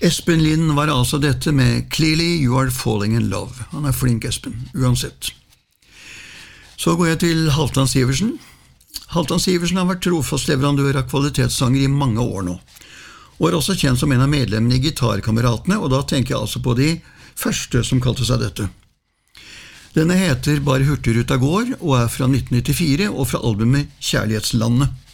Espen Lind var altså dette med Clearly You Are Falling in Love. Han flink, Espen, uansett. Så går jeg til Halvdan Sivertsen. Halvdan Sivertsen har vært trofast leverandør av kvalitetssanger i mange år nå, og også kjent som en av medlemmene i Gitarkameratene, og da tenker jeg altså på de første som kalte seg dette. Denne heter Bare Hurtigruta går, og fra 1994, og fra albumet Kjærlighetslandet.